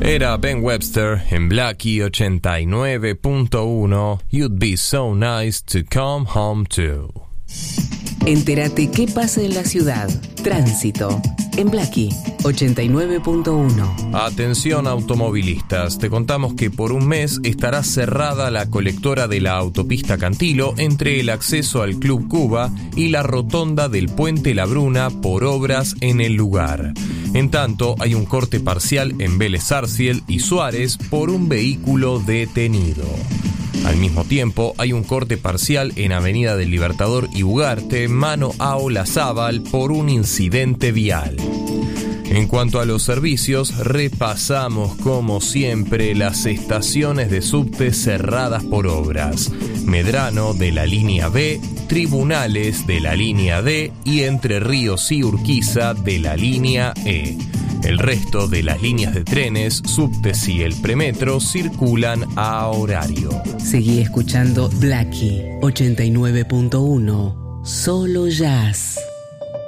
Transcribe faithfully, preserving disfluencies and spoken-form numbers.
Era Ben Webster en Blackie ochenta y nueve punto uno. You'd be so nice to come home to. Entérate qué pasa en la ciudad. Tránsito en Blackie ochenta y nueve punto uno. Atención automovilistas, te contamos que por un mes estará cerrada la colectora de la autopista Cantilo entre el acceso al Club Cuba y la rotonda del Puente La Bruna por obras en el lugar. En tanto, hay un corte parcial en Vélez Sarsfield y Suárez por un vehículo detenido. Al mismo tiempo, hay un corte parcial en Avenida del Libertador y Ugarte, mano a Olazábal, por un incidente vial. En cuanto a los servicios, repasamos como siempre las estaciones de subte cerradas por obras. Medrano de la línea B, Tribunales de la línea D y Entre Ríos y Urquiza de la línea E. El resto de las líneas de trenes, subtes y el premetro circulan a horario. Seguí escuchando Blackie ochenta y nueve punto uno. Solo jazz.